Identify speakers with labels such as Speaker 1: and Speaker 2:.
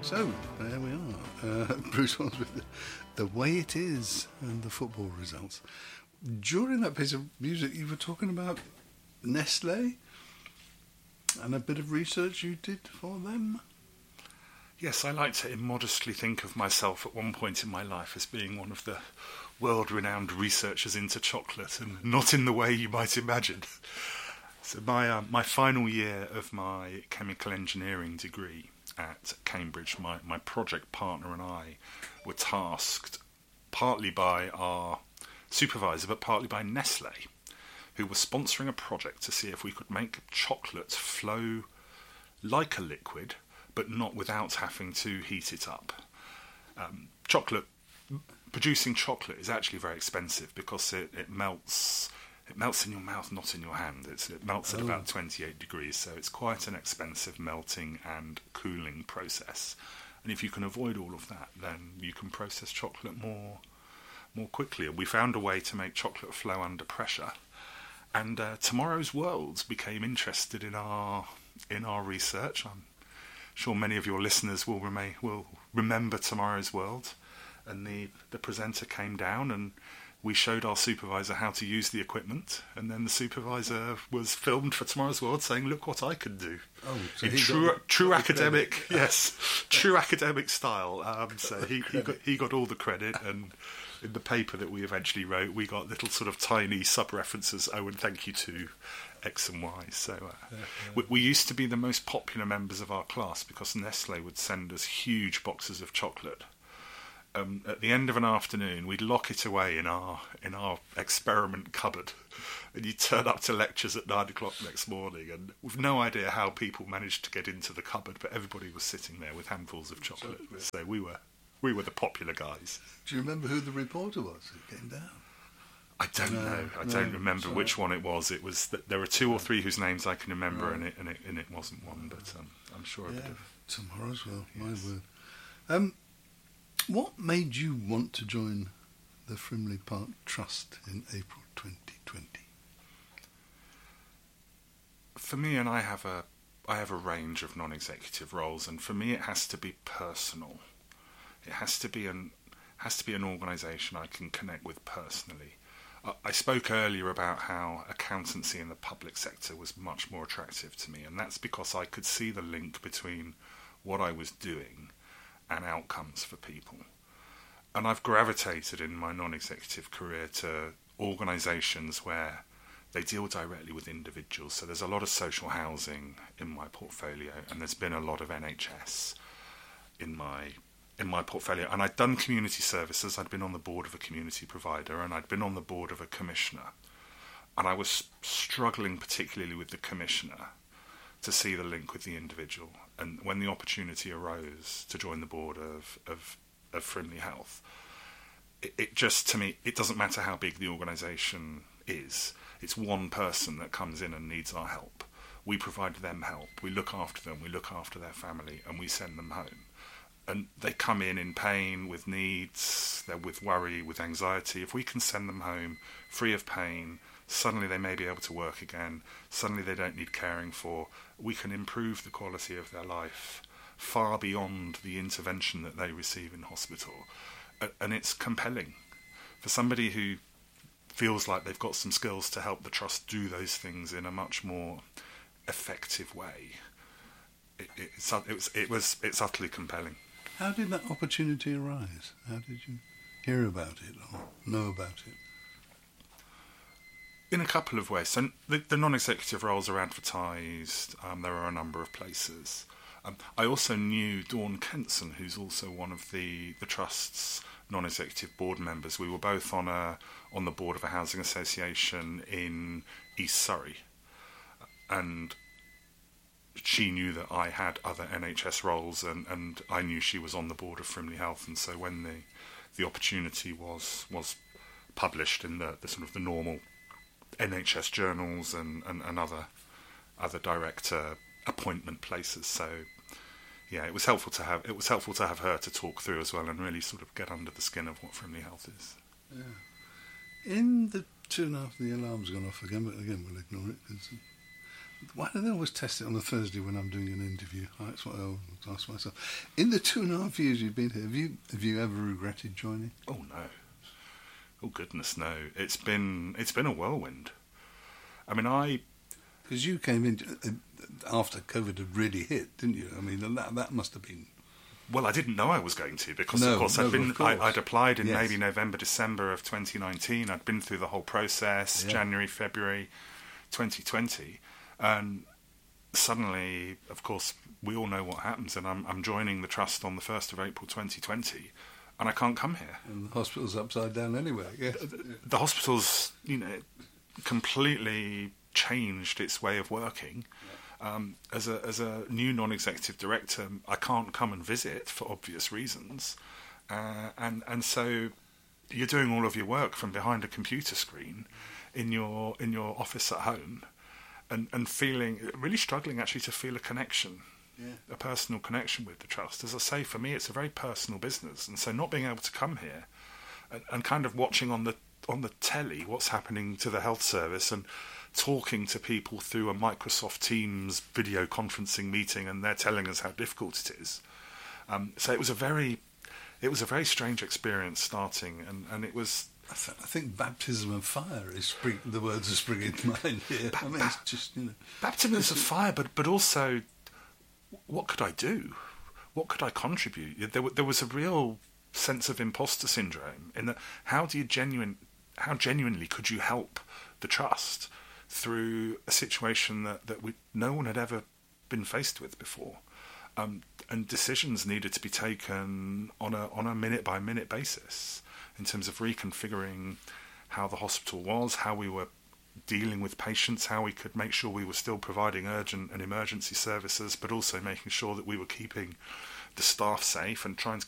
Speaker 1: So, there we are. Bruce Wallace with the Way It Is and the football results. During that piece of music, you were talking about Nestle and a bit of research you did for them.
Speaker 2: Yes, I like to immodestly think of myself at one point in my life as being one of the world-renowned researchers into chocolate, and not in the way you might imagine. So my final year of my chemical engineering degree at Cambridge, my project partner and I were tasked partly by our supervisor, but partly by Nestle, who was sponsoring a project to see if we could make chocolate flow like a liquid, but not without having to heat it up. Producing chocolate is actually very expensive because it melts in your mouth, not in your hand. It melts at about 28 degrees, so it's quite an expensive melting and cooling process. And if you can avoid all of that, then you can process chocolate more quickly. And we found a way to make chocolate flow under pressure. And Tomorrow's World became interested in our research. I'm sure many of your listeners will remember Tomorrow's World. And the presenter came down and we showed our supervisor how to use the equipment, and then the supervisor was filmed for Tomorrow's World saying, "Look what I can do."
Speaker 1: Oh, so
Speaker 2: in true academic, yes, true academic style. So he got all the credit, and in the paper that we eventually wrote, we got little sort of tiny sub-references. Oh, and thank you to X and Y. So we used to be the most popular members of our class because Nestle would send us huge boxes of chocolate. At the end of an afternoon, we'd lock it away in our experiment cupboard, and you'd turn up to lectures at 9 o'clock next morning, and we've no idea how people managed to get into the cupboard, but everybody was sitting there with handfuls of chocolate. So we were the popular guys.
Speaker 1: Do you remember who the reporter was who came down?
Speaker 2: I don't know. I don't remember which one it was. It was there were two or three whose names I can remember, and it wasn't one, but I'm sure a bit of
Speaker 1: Tomorrow's World.
Speaker 2: Yes.
Speaker 1: My word. What made you want to join the Frimley Park Trust in April 2020?
Speaker 2: For me, and I have a range of non-executive roles, and for me, it has to be personal. It has to be an organisation I can connect with personally. I spoke earlier about how accountancy in the public sector was much more attractive to me, and that's because I could see the link between what I was doing and outcomes for people. And I've gravitated in my non-executive career to organisations where they deal directly with individuals. So there's a lot of social housing in my portfolio, and there's been a lot of NHS in my portfolio. And I'd done community services. I'd been on the board of a community provider, and I'd been on the board of a commissioner. And I was struggling particularly with the commissioner to see the link with the individual. And when the opportunity arose to join the board of Frimley Health, it just, to me, it doesn't matter how big the organisation is. It's one person that comes in and needs our help. We provide them help. We look after them. We look after their family, and we send them home. And they come in pain, with needs, they're with worry, with anxiety. If we can send them home free of pain, suddenly they may be able to work again. Suddenly they don't need caring for. We can improve the quality of their life far beyond the intervention that they receive in hospital. And it's compelling for somebody who feels like they've got some skills to help the trust do those things in a much more effective way. It's utterly compelling.
Speaker 1: How did that opportunity arise? How did you hear about it or know about it?
Speaker 2: In a couple of ways. So the non-executive roles are advertised. There are a number of places. I also knew Dawn Kenson, who's also one of the Trust's non-executive board members. We were both on the board of a housing association in East Surrey, and she knew that I had other NHS roles, and I knew she was on the board of Frimley Health. And so when the opportunity was published in the sort of the normal NHS journals and other director appointment places, so yeah, it was helpful to have her to talk through as well and really sort of get under the skin of what Frimley Health is. Yeah.
Speaker 1: In the 2.5, the alarm's gone off again, but again we'll ignore it because Why do they always test it on a Thursday when I'm doing an interview? That's what I always ask myself. In the 2.5 years you've been here, have you ever regretted joining?
Speaker 2: Oh no. Oh goodness, no. It's been a whirlwind. I mean,
Speaker 1: because you came in after COVID had really hit, didn't you? I mean, that must have been.
Speaker 2: Well, I didn't know I was going to because, of course, I'd applied in maybe November, December of 2019. I'd been through the whole process, January, February 2020. And suddenly, of course, we all know what happens, and I'm joining the Trust on the 1st of April 2020, and I can't come here.
Speaker 1: And the hospital's upside down anyway, yes.
Speaker 2: The hospital's, completely changed its way of working. As a new non-executive director, I can't come and visit for obvious reasons, and so you're doing all of your work from behind a computer screen in your office at home, and really struggling actually to feel a connection, a personal connection with the Trust. As I say, for me, it's a very personal business, and so not being able to come here and kind of watching on the telly what's happening to the health service and talking to people through a Microsoft Teams video conferencing meeting, and they're telling us how difficult it is. So it was a very strange experience starting, and it was.
Speaker 1: I think baptism of fire is the words are springing to mind here. I mean, it's just
Speaker 2: baptism of fire, but also, what could I do? What could I contribute? There was a real sense of imposter syndrome in that. How genuinely could you help the Trust through a situation that no one had ever been faced with before, and decisions needed to be taken on a minute by minute basis in terms of reconfiguring how the hospital was, how we were dealing with patients, how we could make sure we were still providing urgent and emergency services, but also making sure that we were keeping the staff safe and trying to